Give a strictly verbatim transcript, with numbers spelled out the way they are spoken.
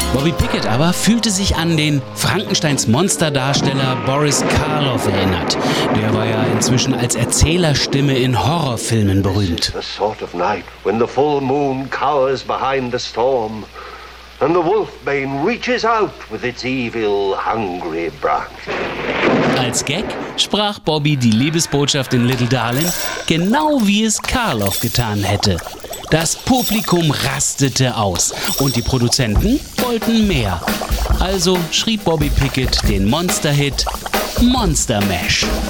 Bobby Pickett aber fühlte sich an den Frankensteins Monsterdarsteller Boris Karloff erinnert. Der war ja inzwischen als Erzählerstimme in Horrorfilmen berühmt. The sort of night when the full moon cowers behind the storm and the wolfbane reaches out with its evil, hungry branch. Als Gag sprach Bobby die Liebesbotschaft in Little Darling genau wie es Karloff getan hätte. Das Publikum rastete aus und die Produzenten wollten mehr. Also schrieb Bobby Pickett den Monsterhit Monster Mash.